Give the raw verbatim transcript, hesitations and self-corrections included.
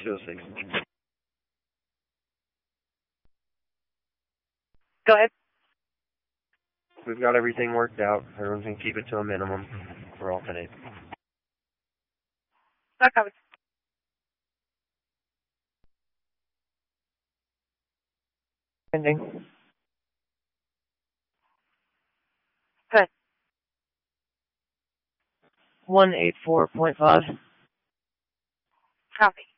two oh six. Go ahead. We've got everything worked out. Everyone's going to keep it to a minimum for alternate. Not covered. Ending. Good. one eight four point five. Copy.